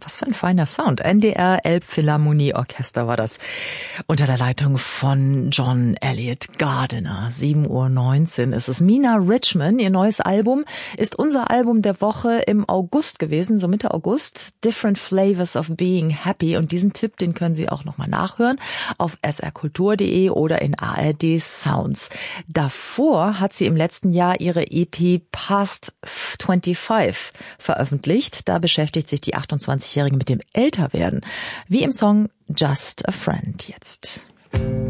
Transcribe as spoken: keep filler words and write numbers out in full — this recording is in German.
Was für ein feiner Sound. N D R Elbphilharmonie Orchester war das. Unter der Leitung von John Elliott Gardiner. sieben Uhr neunzehn ist es. Mina Richman, ihr neues Album, ist unser Album der Woche im August gewesen, so Mitte August. Different Flavors of Being Happy. Und diesen Tipp, den können Sie auch nochmal nachhören auf s r kultur punkt d e oder in A R D Sounds. Davor hat sie im letzten Jahr ihre E P Past fünfundzwanzig veröffentlicht. Da beschäftigt sich die achtundzwanzigjährige mit dem Älterwerden. Wie im Song Just a Friend jetzt.